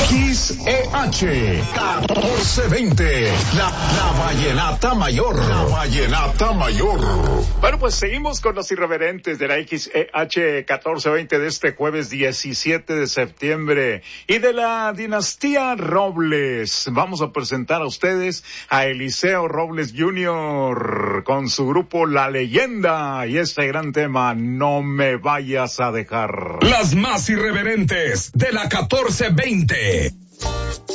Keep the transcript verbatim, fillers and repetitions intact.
X E H catorce veinte, la, la vallenata mayor, la vallenata mayor. Bueno, pues seguimos con los irreverentes de la X E H catorce veinte de este jueves diecisiete de septiembre y de la dinastía Robles. Vamos a presentar a ustedes a Eliseo Robles junior con su grupo La Leyenda y este gran tema, No me vayas a dejar. Las más irreverentes de la catorce veinte.